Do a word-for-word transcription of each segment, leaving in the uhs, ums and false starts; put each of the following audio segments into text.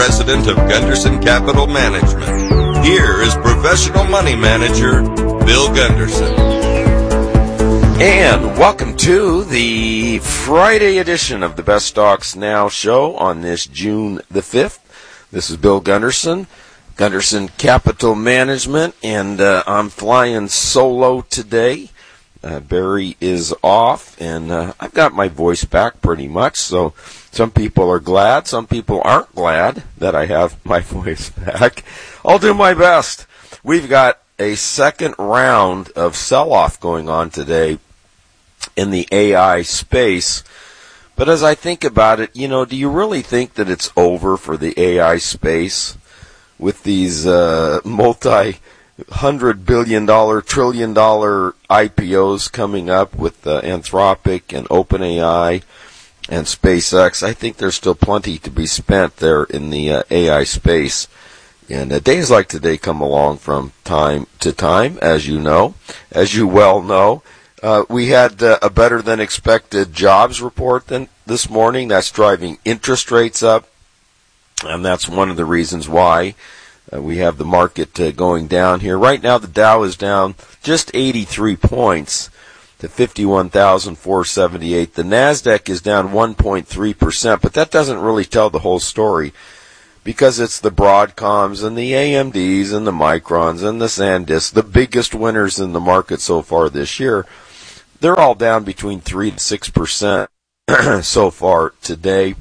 president of Gunderson Capital Management. Here is professional money manager Bill Gunderson. And welcome to the Friday edition of the Best Stocks Now show on this June the fifth. This is Bill Gunderson, Gunderson Capital Management, and uh, I'm flying solo today. Uh, Barry is off, and uh, I've got my voice back pretty much, so some people are glad, some people aren't glad that I have my voice back. I'll do my best. We've got a second round of sell-off going on today in the A I space. But as I think about it, you know, do you really think that it's over for the A I space with these uh, multi-hundred billion dollar, trillion dollar I P Os coming up with uh, Anthropic and OpenAI and SpaceX? I think there's still plenty to be spent there in the uh, A I space. And uh, days like today come along from time to time, as you know, as you well know. Uh, we had uh, a better than expected jobs report than this morning. That's driving interest rates up, and that's one of the reasons why uh, we have the market uh, going down here. Right now, the Dow is down just eighty-three points to fifty-one thousand four hundred seventy-eight. The NASDAQ is down one point three percent, but that doesn't really tell the whole story, because it's the Broadcoms and the A M Ds and the Microns and the SanDisk, the biggest winners in the market so far this year. They're all down between three to six percent so far today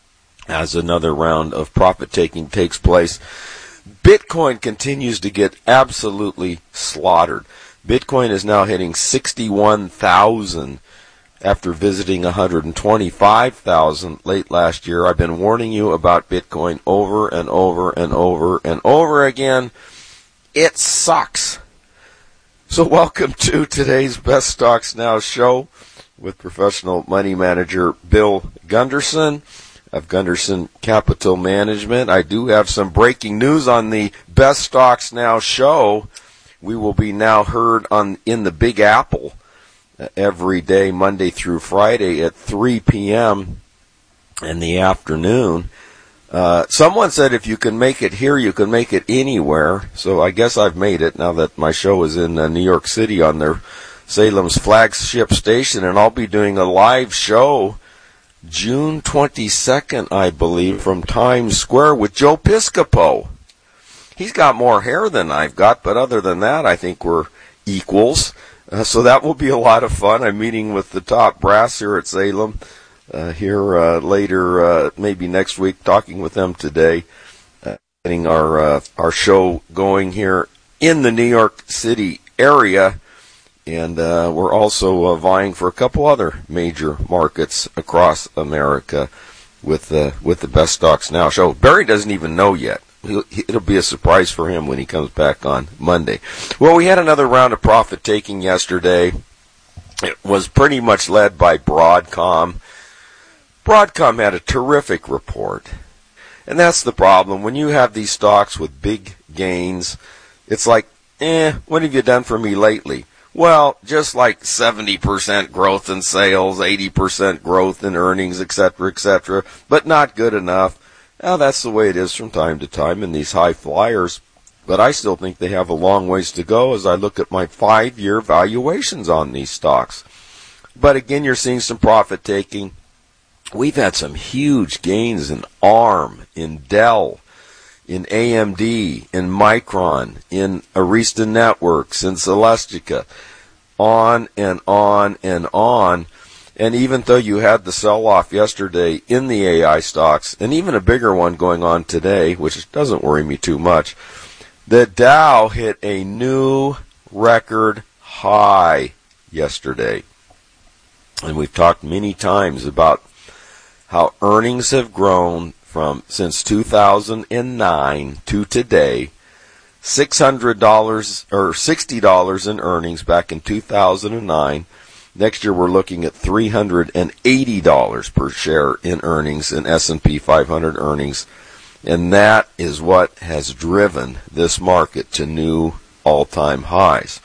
as another round of profit-taking takes place. Bitcoin continues to get absolutely slaughtered. Bitcoin is now hitting sixty-one thousand after visiting one hundred twenty-five thousand late last year. I've been warning you about Bitcoin over and over and over and over again. It sucks. So welcome to today's Best Stocks Now show with professional money manager Bill Gunderson of Gunderson Capital Management. I do have some breaking news on the Best Stocks Now show. We will be now heard on in the Big Apple every day, Monday through Friday at three p.m. in the afternoon. Uh, someone said if you can make it here, you can make it anywhere. So I guess I've made it now that my show is in uh, New York City on their Salem's flagship station, and I'll be doing a live show June twenty-second, I believe, from Times Square with Joe Piscopo. He's got more hair than I've got, but other than that, I think we're equals. Uh, so that will be a lot of fun. I'm meeting with the top brass here at Salem uh, here uh, later, uh, maybe next week, talking with them today, uh, getting our uh, our show going here in the New York City area. And uh, we're also uh, vying for a couple other major markets across America with uh, with the Best Stocks Now show. Barry doesn't even know yet. He'll, it'll be a surprise for him when he comes back on Monday. Well, we had another round of profit taking yesterday. It was pretty much led by Broadcom. Broadcom had a terrific report. And that's the problem. When you have these stocks with big gains, it's like, eh, what have you done for me lately? Well, just like seventy percent growth in sales, eighty percent growth in earnings, et cetera, et cetera, but not good enough. Now, that's the way it is from time to time in these high flyers, but I still think they have a long ways to go as I look at my five-year valuations on these stocks. But again, you're seeing some profit taking. We've had some huge gains in ARM, in Dell, in A M D, in Micron, in Arista Networks, in Celestica, on and on and on. And even though you had the sell-off yesterday in the A I stocks, and even a bigger one going on today, which doesn't worry me too much, the Dow hit a new record high yesterday. And we've talked many times about how earnings have grown from since two thousand nine to today. six hundred dollars or sixty dollars in earnings back in two thousand nine. Next year we're looking at three hundred eighty dollars per share in earnings, in S and P five hundred earnings. And that is what has driven this market to new all-time highs.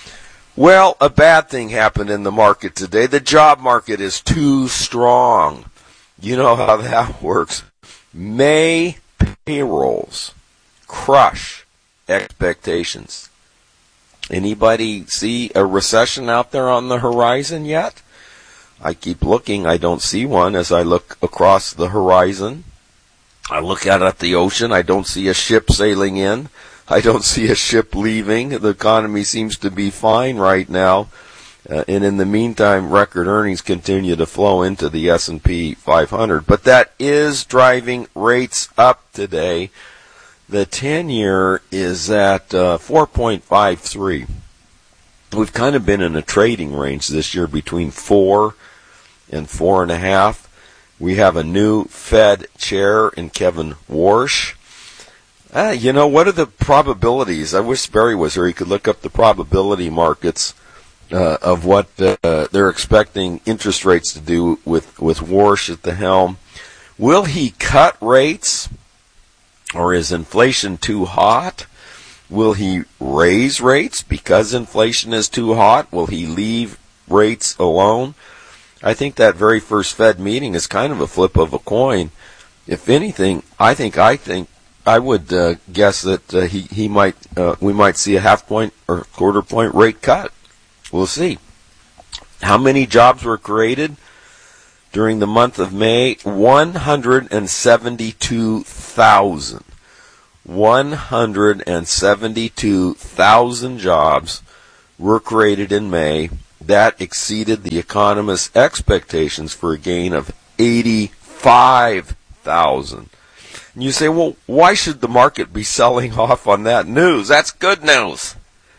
Well, a bad thing happened in the market today. The job market is too strong. You know how that works. May payrolls crush expectations. Anybody see a recession out there on the horizon yet? I keep looking. I don't see one as I look across the horizon. I look out at the ocean. I don't see a ship sailing in. I don't see a ship leaving. The economy seems to be fine right now. Uh, and in the meantime, record earnings continue to flow into the S and P five hundred. But that is driving rates up today. The ten-year is at uh, four point five three. We've kind of been in a trading range this year between four and four and a half. We have a new Fed chair in Kevin Warsh. Uh, you know, what are the probabilities? I wish Barry was here. He could look up the probability markets uh, of what uh, they're expecting interest rates to do with, with Warsh at the helm. Will he cut rates? Or is inflation too hot? Will he raise rates because inflation is too hot? Will he leave rates alone? I think that very first Fed meeting is kind of a flip of a coin. If anything, I think I think I would uh, guess that uh, he he might uh, we might see a half point or quarter point rate cut. We'll see. How many jobs were created during the month of May? one hundred seventy-two thousand. one hundred seventy-two thousand jobs were created in May. That exceeded the economists' expectations for a gain of eighty-five thousand. And you say, well, why should the market be selling off on that news? That's good news.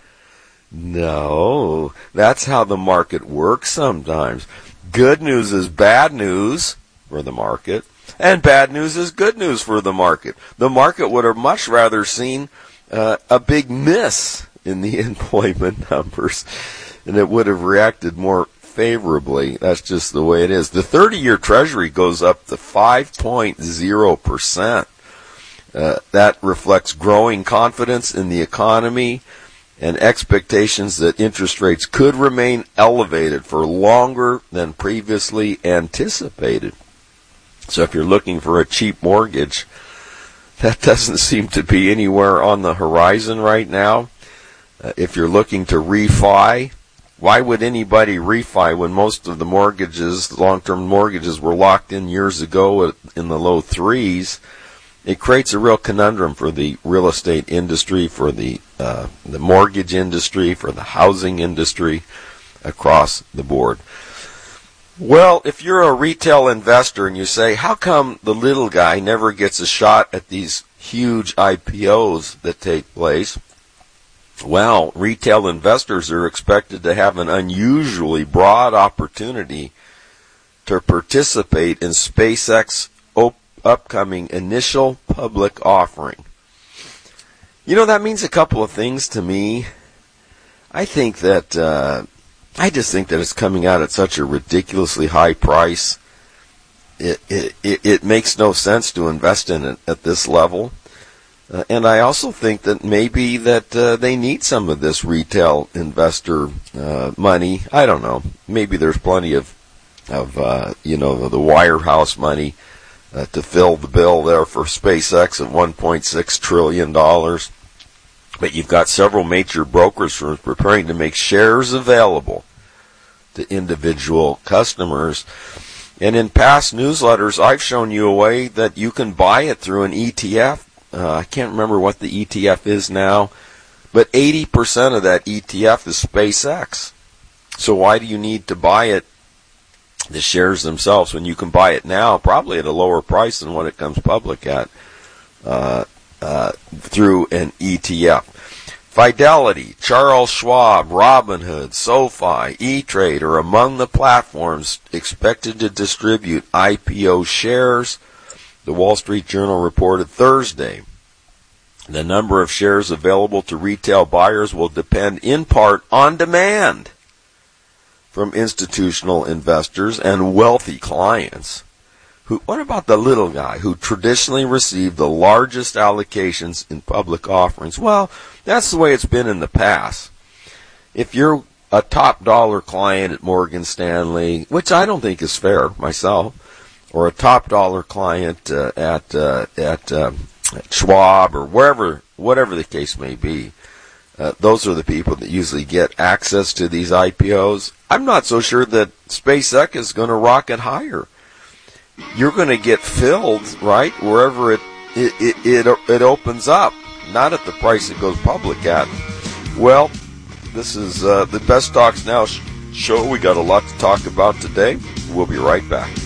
No, that's how the market works sometimes. Good news is bad news for the market, and bad news is good news for the market. The market would have much rather seen uh, a big miss in the employment numbers, and it would have reacted more favorably. That's just the way it is. The thirty-year Treasury goes up to five point zero percent. Uh, that reflects growing confidence in the economy and expectations that interest rates could remain elevated for longer than previously anticipated. So if you're looking for a cheap mortgage, that doesn't seem to be anywhere on the horizon right now. Uh, if you're looking to refi, why would anybody refi when most of the mortgages, long-term mortgages, were locked in years ago in the low threes? It creates a real conundrum for the real estate industry, for the uh, the mortgage industry, for the housing industry across the board. Well, if you're a retail investor and you say, how come the little guy never gets a shot at these huge I P Os that take place? Well, retail investors are expected to have an unusually broad opportunity to participate in SpaceX op- upcoming initial public offering. You know, that means a couple of things to me. I think that, uh, I just think that it's coming out at such a ridiculously high price. It, it, it, it makes no sense to invest in it at this level. Uh, and I also think that maybe that uh, they need some of this retail investor uh, money. I don't know. Maybe there's plenty of, of uh, you know, the wirehouse money uh, to fill the bill there for SpaceX at one point six trillion dollars. But you've got several major brokerage firms preparing to make shares available to individual customers. And in past newsletters, I've shown you a way that you can buy it through an E T F. Uh, I can't remember what the E T F is now, but eighty percent of that E T F is SpaceX. So why do you need to buy it, the shares themselves, when you can buy it now, probably at a lower price than what it comes public at, uh, uh, through an E T F? Fidelity, Charles Schwab, Robinhood, SoFi, E-Trade are among the platforms expected to distribute I P O shares. The Wall Street Journal reported Thursday. The number of shares available to retail buyers will depend in part on demand from institutional investors and wealthy clients. Who, what about the little guy who traditionally received the largest allocations in public offerings? Well, that's the way it's been in the past. If you're a top dollar client at Morgan Stanley, which I don't think is fair myself, or a top dollar client uh, at uh, at uh, at Schwab or wherever, whatever the case may be. Uh, those are the people that usually get access to these I P Os. I'm not so sure that SpaceX is going to rocket higher. You're going to get filled, right, wherever it it, it it it opens up, not at the price it goes public at. Well, this is uh, the Best Stocks Now sh- show. We got a lot to talk about today. We'll be right back.